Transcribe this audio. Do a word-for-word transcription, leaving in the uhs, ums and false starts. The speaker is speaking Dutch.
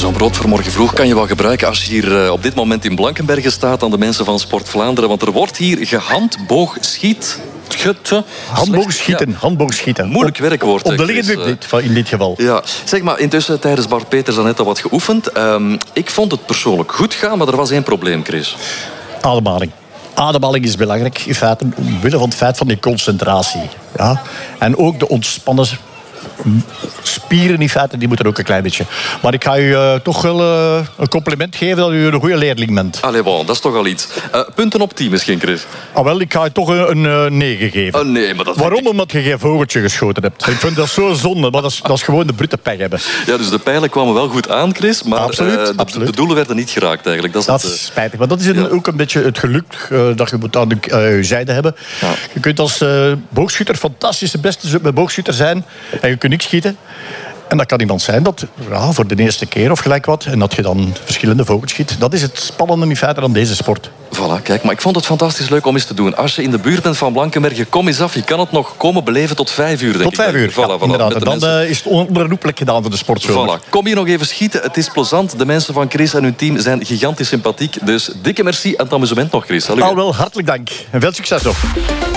zo'n brood voor morgen vroeg kan je wel gebruiken als je hier uh, op dit moment in Blankenberge staat aan de mensen van Sport Vlaanderen. Want er wordt hier gehandboogschiet. Handboogschieten, ja. handboogschieten. Moeilijk werkwoord. Op de liggende uh, in dit geval. Ja. Zeg maar, intussen tijdens Bart Peters dan net al wat geoefend. Um, ik vond het persoonlijk goed gaan, maar er was één probleem, Chris. Ademhaling. Ademhaling is belangrijk, in feite, omwille van het feit van die concentratie. Ja? En ook de ontspannen spieren, in feite, die moeten ook een klein beetje. Maar ik ga u uh, toch wel uh, een compliment geven dat u een goede leerling bent. Allee, bon, dat is toch al iets. Uh, punten op tien misschien, Chris? Ah, wel, ik ga u toch een, een negen geven. Oh, nee, maar dat Waarom? ik... Omdat je geen vogeltje geschoten hebt. Ik vind dat zo zonde, maar dat is, dat is gewoon de brute pech hebben. Ja, dus de pijlen kwamen wel goed aan, Chris, maar absoluut, uh, de, absoluut. de doelen werden niet geraakt eigenlijk. Dat is, dat het, is spijtig, maar dat is een, ja. ook een beetje het geluk uh, dat je moet aan de uh, zijde hebben. Ja. Je kunt als uh, boogschutter fantastisch de beste boogschutter zijn en je kunt niks schieten. En dat kan iemand zijn dat ja, voor de eerste keer of gelijk wat. En dat je dan verschillende vogels schiet. Dat is het spannende in feite aan deze sport. Voilà, kijk, maar ik vond het fantastisch leuk om eens te doen. Als je in de buurt bent van Blankenberge, kom eens af. Je kan het nog komen beleven tot vijf uur, denk tot vijf uur, ik. Voilà, ja, voilà, inderdaad. En dan mensen... is het onherroepelijk gedaan voor de sportzomer. Voilà. Kom hier nog even schieten. Het is plezant. De mensen van Chris en hun team zijn gigantisch sympathiek. Dus dikke merci aan het amusement nog, Chris. Al wel, hartelijk dank. En veel succes nog.